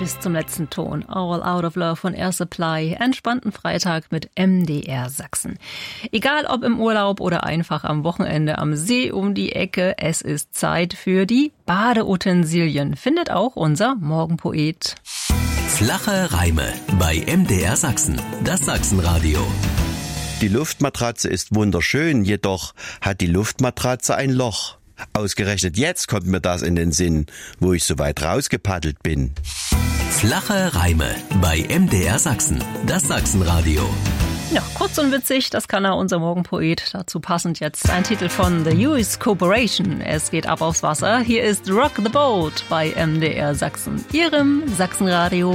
bis zum letzten Ton. All Out of Love von Air Supply. Entspannten Freitag mit MDR Sachsen. Egal ob im Urlaub oder einfach am Wochenende am See um die Ecke, es ist Zeit für die Badeutensilien, findet auch unser Morgenpoet. Flache Reime bei MDR Sachsen, das Sachsenradio. Die Luftmatratze ist wunderschön, jedoch hat die Luftmatratze ein Loch. Ausgerechnet jetzt kommt mir das in den Sinn, wo ich so weit rausgepaddelt bin. Flache Reime bei MDR Sachsen, das Sachsenradio. Ja, kurz und witzig, das kann er, unser Morgenpoet. Dazu passend jetzt ein Titel von The US Corporation. Es geht ab aufs Wasser. Hier ist Rock the Boat bei MDR Sachsen, Ihrem Sachsenradio.